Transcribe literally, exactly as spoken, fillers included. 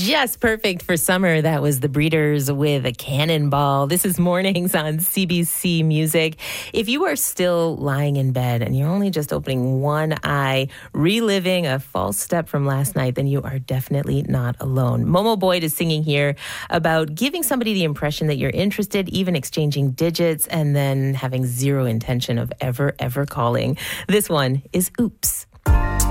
Just perfect for summer. That was the Breeders with a Cannonball. This is Mornings on C B C Music. If you are still lying in bed and you're only just opening one eye, reliving a false step from last night, then you are definitely not alone. Momo Boyd is singing here about giving somebody the impression that you're interested, even exchanging digits, and then having zero intention of ever, ever calling. This one is Oops.